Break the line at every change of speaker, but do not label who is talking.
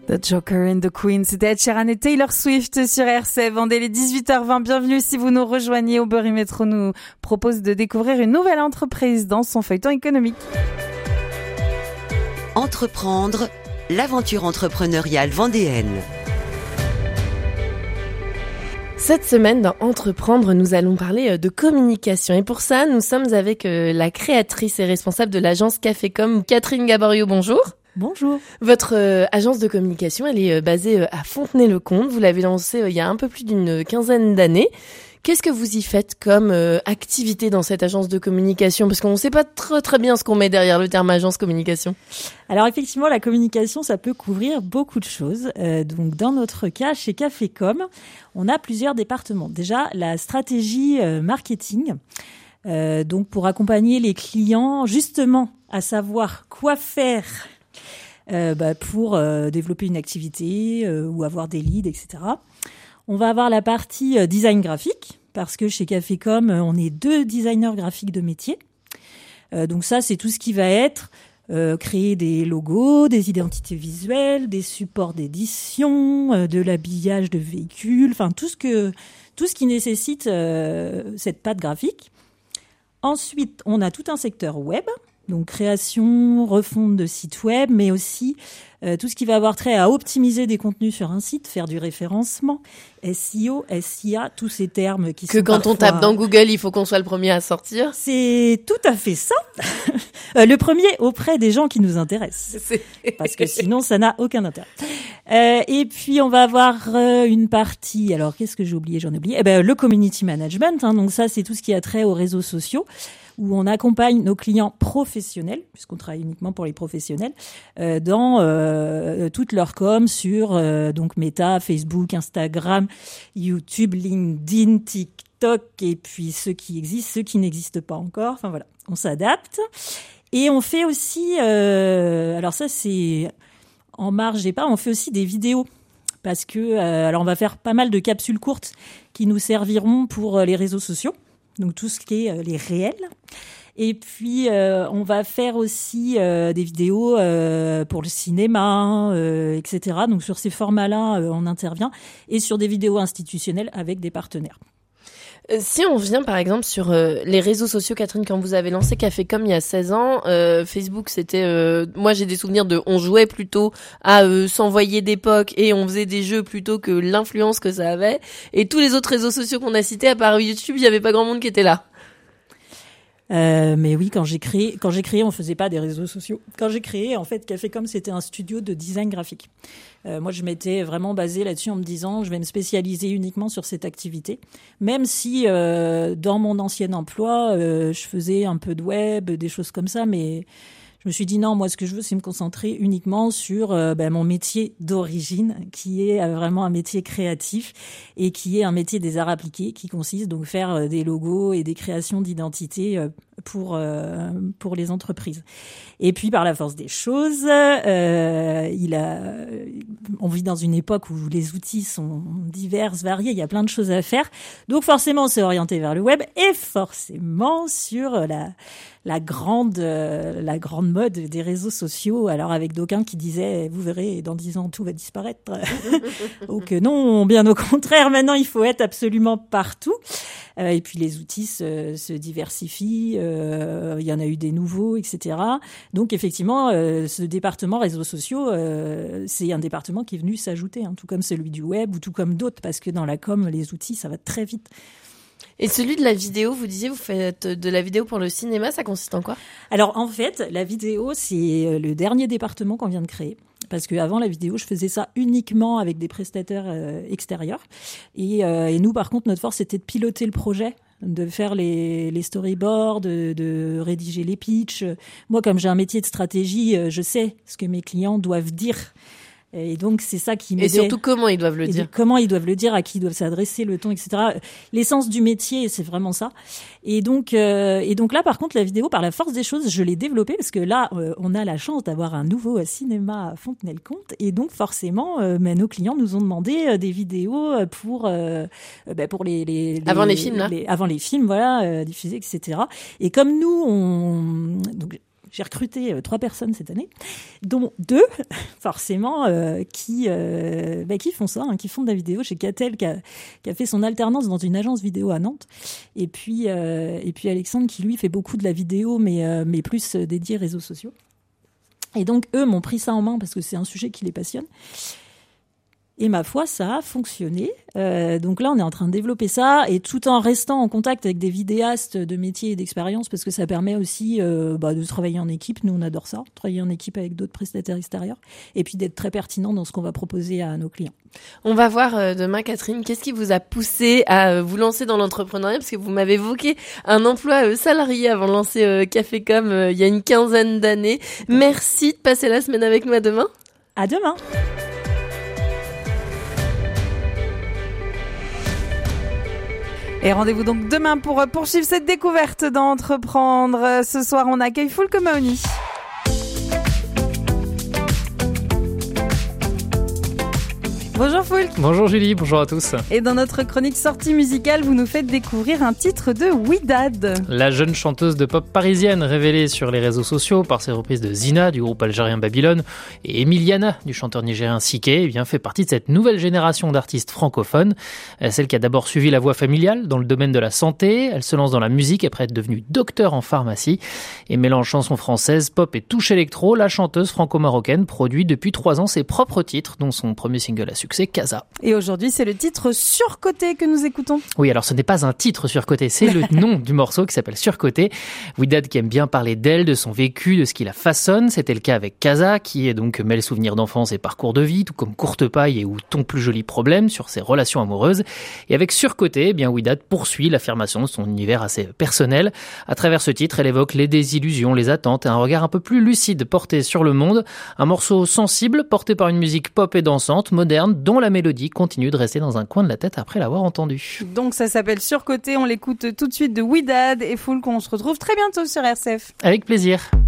The Joker and the Queen, c'était Ed Sheeran et Taylor Swift sur RCF. Vendée les 18h20, bienvenue si vous nous rejoignez. Aubry Métro nous propose de découvrir une nouvelle entreprise dans son feuilleton économique.
Entreprendre, l'aventure entrepreneuriale vendéenne.
Cette semaine, dans Entreprendre, nous allons parler de communication. Et pour ça, nous sommes avec la créatrice et responsable de l'agence Cafécom, Catherine Gaborio. Bonjour.
Bonjour.
Votre agence de communication, elle est basée à Fontenay-le-Comte. Vous l'avez lancée il y a un peu plus d'une quinzaine d'années. Qu'est-ce que vous y faites comme activité dans cette agence de communication ? Parce qu'on ne sait pas très bien ce qu'on met derrière le terme agence communication.
Alors effectivement, la communication, ça peut couvrir beaucoup de choses. Donc dans notre cas, chez Cafécom, on a plusieurs départements. Déjà, la stratégie marketing, donc pour accompagner les clients justement à savoir quoi faire pour développer une activité ou avoir des leads, etc. On va avoir la partie design graphique, parce que chez Cafécom, on est 2 designers graphiques de métier. Donc ça, c'est tout ce qui va être créer des logos, des identités visuelles, des supports d'édition, de l'habillage de véhicules, enfin tout ce qui nécessite cette patte graphique. Ensuite, on a tout un secteur web, donc création, refonte de sites web, mais aussi tout ce qui va avoir trait à optimiser des contenus sur un site, faire du référencement, SEO, SIA, tous ces termes qui sont
quand
parfois...
on tape dans Google, il faut qu'on soit le premier à sortir.
C'est tout à fait ça. Le premier auprès des gens qui nous intéressent. Parce que sinon, ça n'a aucun intérêt. Et puis, on va avoir une partie... Alors, qu'est-ce que j'ai oublié ? J'en ai oublié. Le community management. Donc ça, c'est tout ce qui a trait aux réseaux sociaux, où on accompagne nos clients professionnels, puisqu'on travaille uniquement pour les professionnels, dans toute leur com sur donc Meta, Facebook, Instagram, YouTube, LinkedIn, TikTok, et puis ceux qui existent, ceux qui n'existent pas encore. Enfin voilà, on s'adapte. Et on fait aussi, alors ça c'est en marge des pas, on fait aussi des vidéos. Parce que, alors on va faire pas mal de capsules courtes qui nous serviront pour les réseaux sociaux. Donc tout ce qui est les réels. Et puis on va faire aussi des vidéos pour le cinéma, etc. Donc sur ces formats-là, on intervient. Et sur des vidéos institutionnelles avec des partenaires.
Si on vient par exemple sur les réseaux sociaux, Catherine, quand vous avez lancé Cafécom il y a 16 ans, Facebook c'était... moi j'ai des souvenirs de... On jouait plutôt à s'envoyer d'époque et on faisait des jeux plutôt que l'influence que ça avait. Et tous les autres réseaux sociaux qu'on a cités, à part YouTube, il n'y avait pas grand monde qui était là.
Mais oui, quand j'ai créé, on faisait pas des réseaux sociaux. Quand j'ai créé, en fait, Cafécom, c'était un studio de design graphique. Moi, je m'étais vraiment basée là-dessus en me disant, je vais me spécialiser uniquement sur cette activité. Même si, dans mon ancien emploi, je faisais un peu de web, des choses comme ça, mais je me suis dit non, moi, ce que je veux, c'est me concentrer uniquement sur mon métier d'origine, qui est vraiment un métier créatif et qui est un métier des arts appliqués, qui consiste donc faire des logos et des créations d'identité pour les entreprises. Et puis, par la force des choses, on vit dans une époque où les outils sont divers, variés, il y a plein de choses à faire. Donc, forcément, on s'est orienté vers le web et forcément sur la grande mode des réseaux sociaux. Alors, avec d'aucuns qui disaient, vous verrez, dans 10 ans, tout va disparaître. Donc, non, bien au contraire, maintenant, il faut être absolument partout. Et puis, les outils se diversifient. Il y en a eu des nouveaux, etc. Donc, effectivement, ce département réseaux sociaux, c'est un département qui est venu s'ajouter, tout comme celui du web ou tout comme d'autres, parce que dans la com, les outils, ça va très vite.
Et celui de la vidéo, vous disiez, vous faites de la vidéo pour le cinéma, ça consiste en quoi ?
Alors, en fait, la vidéo, c'est le dernier département qu'on vient de créer. Parce qu'avant la vidéo, je faisais ça uniquement avec des prestataires extérieurs. Et nous, par contre, notre force, c'était de piloter le projet, de faire les storyboards, de rédiger les pitchs. Moi, comme j'ai un métier de stratégie, je sais ce que mes clients doivent dire. Et donc, c'est ça qui m'aidait.
Et surtout, comment ils doivent le dire.
Comment ils doivent le dire, à qui ils doivent s'adresser, le ton, etc. L'essence du métier, c'est vraiment ça. Et donc là, par contre, la vidéo, par la force des choses, je l'ai développée parce que là, on a la chance d'avoir un nouveau cinéma à Fontenay-le-Comte. Et donc, forcément, nos clients nous ont demandé des vidéos pour les
avant les films, là.
Avant les films, voilà, diffusés, etc. Et comme nous, donc, j'ai recruté 3 personnes cette année, dont 2 forcément qui font ça, qui font de la vidéo. J'ai Catel qui a fait son alternance dans une agence vidéo à Nantes, et puis Alexandre qui lui fait beaucoup de la vidéo, mais plus dédié réseaux sociaux. Et donc eux m'ont pris ça en main parce que c'est un sujet qui les passionne. Et ma foi, ça a fonctionné. Donc là, on est en train de développer ça, et tout en restant en contact avec des vidéastes de métier et d'expérience, parce que ça permet aussi de travailler en équipe. Nous, on adore ça, travailler en équipe avec d'autres prestataires extérieurs, et puis d'être très pertinent dans ce qu'on va proposer à nos clients.
On va voir demain, Catherine, qu'est-ce qui vous a poussé à vous lancer dans l'entrepreneuriat, parce que vous m'avez évoqué un emploi salarié avant de lancer Cafécom il y a une quinzaine d'années. Merci de passer la semaine avec nous. À demain.
À demain.
Et rendez-vous donc demain pour poursuivre cette découverte d'entreprendre. Ce soir, on accueille Foulk Mahony. Bonjour Foulk.
Bonjour Julie, bonjour à tous.
Et dans notre chronique sortie musicale, vous nous faites découvrir un titre de Ouidad.
La jeune chanteuse de pop parisienne révélée sur les réseaux sociaux par ses reprises de Zina du groupe algérien Babylone et Emiliana du chanteur nigérien Siké fait partie de cette nouvelle génération d'artistes francophones. Celle qui a d'abord suivi la voie familiale dans le domaine de la santé. Elle se lance dans la musique après être devenue docteur en pharmacie et mélange chansons françaises, pop et touche électro. La chanteuse franco-marocaine produit depuis 3 ans ses propres titres, dont son premier single à succès, Casa.
Et aujourd'hui, c'est le titre Surcoté que nous écoutons.
Oui, alors ce n'est pas un titre surcoté, c'est le nom du morceau qui s'appelle Surcoté. Ouidad qui aime bien parler d'elle, de son vécu, de ce qui la façonne. C'était le cas avec Casa, qui est donc mêle souvenirs d'enfance et parcours de vie, tout comme Courte Paille et ou Ton plus joli problème sur ses relations amoureuses. Et avec Surcoté, Ouidad poursuit l'affirmation de son univers assez personnel. À travers ce titre, elle évoque les désillusions, les attentes et un regard un peu plus lucide porté sur le monde. Un morceau sensible, porté par une musique pop et dansante, moderne, dont la mélodie continue de rester dans un coin de la tête après l'avoir entendue.
Donc ça s'appelle Surcoté, on l'écoute tout de suite de Ouidad et Foulk, on se retrouve très bientôt sur RCF.
Avec plaisir.